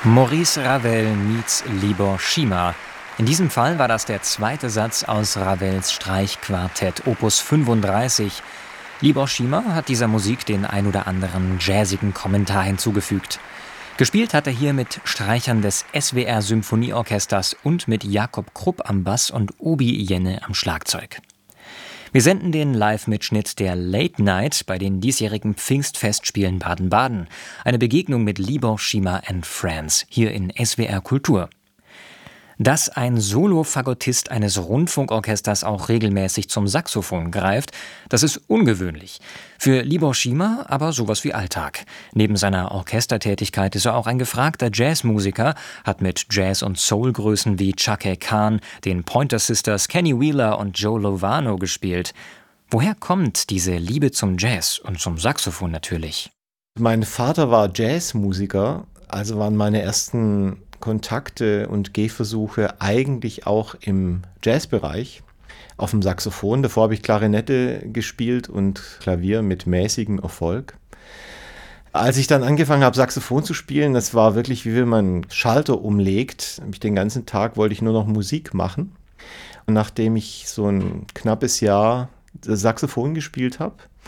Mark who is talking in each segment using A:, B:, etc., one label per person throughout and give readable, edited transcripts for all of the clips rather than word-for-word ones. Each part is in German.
A: Maurice Ravel meets Libor Šíma. In diesem Fall war das der zweite Satz aus Ravels Streichquartett Opus 35. Libor Šíma hat dieser Musik den ein oder anderen jazzigen Kommentar hinzugefügt. Gespielt hat er hier mit Streichern des SWR Symphonieorchesters und mit Jakob Krupp am Bass und Obi Jenne am Schlagzeug. Wir senden den Live-Mitschnitt der Late Night bei den diesjährigen Pfingstfestspielen Baden-Baden. Eine Begegnung mit Libor Šíma and Friends hier in SWR Kultur. Dass ein Solo-Fagottist eines Rundfunkorchesters auch regelmäßig zum Saxophon greift, das ist ungewöhnlich. Für Libor Šíma aber sowas wie Alltag. Neben seiner Orchestertätigkeit ist er auch ein gefragter Jazzmusiker, hat mit Jazz- und Soul-Größen wie Chaka Khan, den Pointer Sisters, Kenny Wheeler und Joe Lovano gespielt. Woher kommt diese Liebe zum Jazz und zum Saxophon natürlich?
B: Mein Vater war Jazzmusiker, also waren meine ersten Kontakte und Gehversuche eigentlich auch im Jazzbereich auf dem Saxophon. Davor habe ich Klarinette gespielt und Klavier mit mäßigem Erfolg. Als ich dann angefangen habe, Saxophon zu spielen, das war wirklich, wie wenn man einen Schalter umlegt. Den ganzen Tag wollte ich nur noch Musik machen. Und nachdem ich so ein knappes Jahr das Saxophon gespielt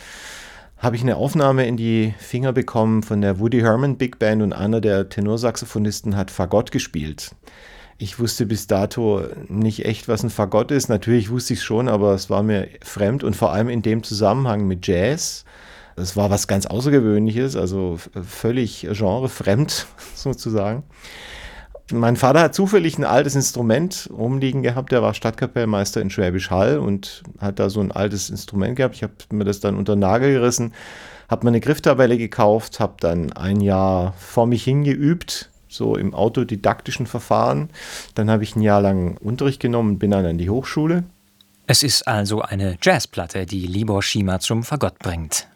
B: habe ich eine Aufnahme in die Finger bekommen von der Woody Herman Big Band und einer der Tenorsaxophonisten hat Fagott gespielt. Ich wusste bis dato nicht echt, was ein Fagott ist. Natürlich wusste ich es schon, aber es war mir fremd und vor allem in dem Zusammenhang mit Jazz. Das war was ganz Außergewöhnliches, also völlig genrefremd sozusagen. Mein Vater hat zufällig ein altes Instrument rumliegen gehabt, der war Stadtkapellmeister in Schwäbisch Hall und hat da so ein altes Instrument gehabt. Ich habe mir das dann unter den Nagel gerissen, habe mir eine Grifftabelle gekauft, habe dann ein Jahr vor mich hingeübt, so im autodidaktischen Verfahren. Dann habe ich ein Jahr lang Unterricht genommen und bin dann an die Hochschule.
A: Es ist also eine Jazzplatte, die Libor Šíma zum Fagott bringt.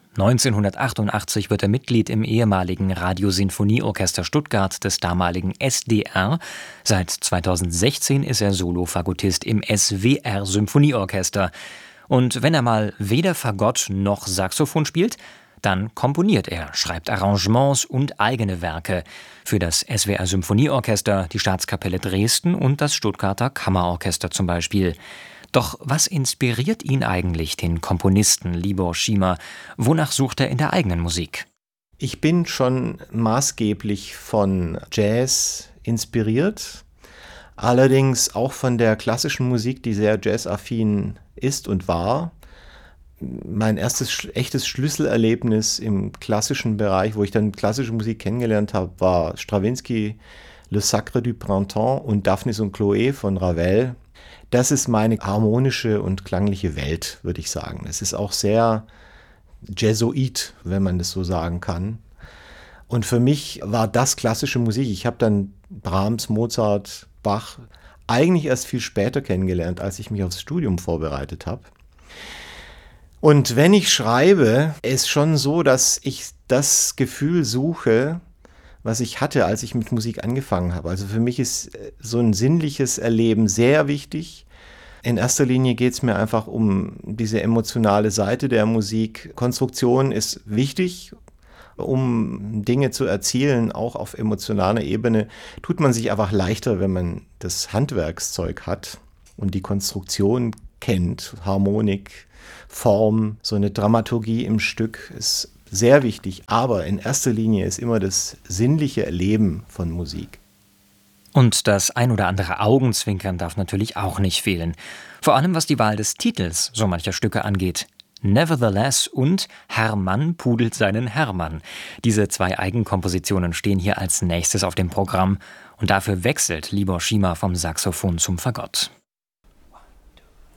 A: 1988 wird er Mitglied im ehemaligen Radiosinfonieorchester Stuttgart des damaligen SDR. Seit 2016 ist er Solo-Fagottist im SWR Symphonieorchester. Und wenn er mal weder Fagott noch Saxophon spielt, dann komponiert er, schreibt Arrangements und eigene Werke für das SWR Symphonieorchester, die Staatskapelle Dresden und das Stuttgarter Kammerorchester zum Beispiel. Doch was inspiriert ihn eigentlich, den Komponisten Libor Šíma? Wonach sucht er in der eigenen Musik?
B: Ich bin schon maßgeblich von Jazz inspiriert, allerdings auch von der klassischen Musik, die sehr jazzaffin ist und war. Mein erstes echtes Schlüsselerlebnis im klassischen Bereich, wo ich dann klassische Musik kennengelernt habe, war Strawinsky, Le Sacre du Printemps und Daphnis und Chloé von Ravel. Das ist meine harmonische und klangliche Welt, würde ich sagen. Es ist auch sehr jazzoid, wenn man das so sagen kann. Und für mich war das klassische Musik. Ich habe dann Brahms, Mozart, Bach eigentlich erst viel später kennengelernt, als ich mich aufs Studium vorbereitet habe. Und wenn ich schreibe, ist schon so, dass ich das Gefühl suche, was ich hatte, als ich mit Musik angefangen habe. Also für mich ist so ein sinnliches Erleben sehr wichtig. In erster Linie geht es mir einfach um diese emotionale Seite der Musik. Konstruktion ist wichtig, um Dinge zu erzielen, auch auf emotionaler Ebene. Tut man sich einfach leichter, wenn man das Handwerkszeug hat und die Konstruktion kennt, Harmonik, Form, so eine Dramaturgie im Stück ist sehr wichtig, aber in erster Linie ist immer das sinnliche Erleben von Musik.
A: Und das ein oder andere Augenzwinkern darf natürlich auch nicht fehlen. Vor allem was die Wahl des Titels so mancher Stücke angeht. Nevertheless und Hermann pudelt seinen Hermann. Diese zwei Eigenkompositionen stehen hier als nächstes auf dem Programm. Und dafür wechselt Libor Šíma vom Saxophon zum Fagott.